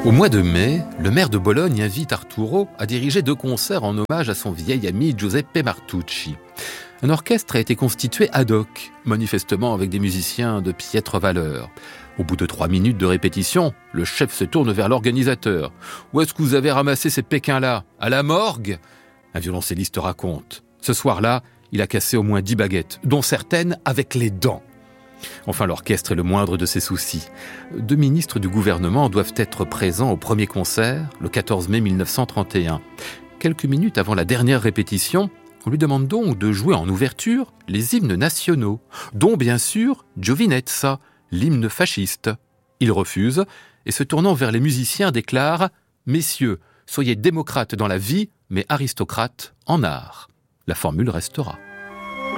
Au mois de mai, le maire de Bologne invite Arturo à diriger 2 concerts en hommage à son vieil ami Giuseppe Martucci. Un orchestre a été constitué ad hoc, manifestement avec des musiciens de piètre valeur. Au bout de 3 minutes de répétition, le chef se tourne vers l'organisateur. « Où est-ce que vous avez ramassé ces Pékins-là ? À la morgue ?» Un violoncelliste raconte. Ce soir-là, il a cassé au moins 10 baguettes, dont certaines avec les dents. Enfin, l'orchestre est le moindre de ses soucis. 2 ministres du gouvernement doivent être présents au premier concert, le 14 mai 1931. Quelques minutes avant la dernière répétition, on lui demande donc de jouer en ouverture les hymnes nationaux, dont bien sûr Giovinezza, l'hymne fasciste. Il refuse et, se tournant vers les musiciens, déclare « Messieurs, soyez démocrates dans la vie, mais aristocrates en art ». La formule restera.